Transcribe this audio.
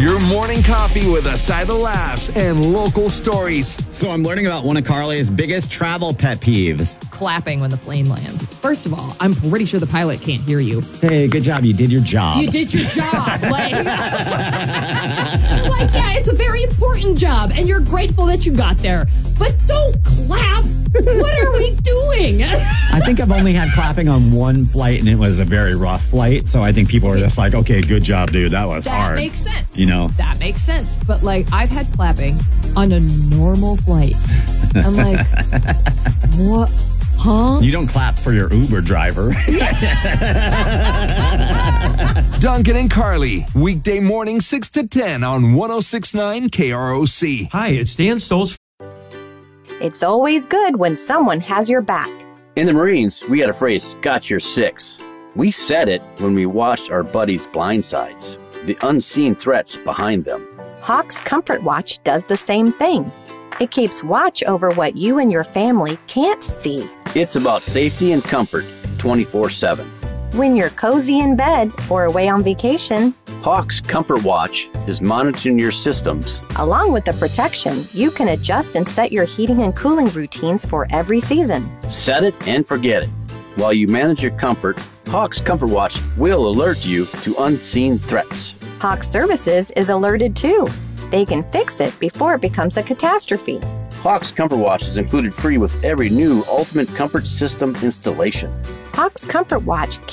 Your morning coffee with a side of laughs and local stories. So I'm learning about one of Carly's biggest travel pet peeves. Clapping when the plane lands. First of all, I'm pretty sure the pilot can't hear you. Hey, good job. You did your job. You did your job. Yeah, it's a very important job, and you're grateful that you got there. But don't clap. What are we doing? I think I've only had clapping on one flight, and it was a very rough flight. So I think people are just like, okay, good job, dude. That was hard. That makes sense. You know? That makes sense. But, I've had clapping on a normal flight. I'm like, what? Huh? You don't clap for your Uber driver. Duncan and Carly, weekday morning 6 to 10 on 106.9 KROC. Hi, it's Dan Stolz. It's always good when someone has your back. In the Marines, we had a phrase, got your six. We said it when we watched our buddies' blind sides, the unseen threats behind them. Hawks Comfort Watch does the same thing. It keeps watch over what you and your family can't see. It's about safety and comfort 24/7. When you're cozy in bed or away on vacation, Hawks Comfort Watch is monitoring your systems. along with the protection, you can adjust and set your heating and cooling routines for every season. Set it and forget it. While you manage your comfort, Hawks Comfort Watch will alert you to unseen threats. Hawks Services is alerted too. They can fix it before it becomes a catastrophe. Hawks Comfort Watch is included free with every new Ultimate Comfort System installation. Hawks Comfort Watch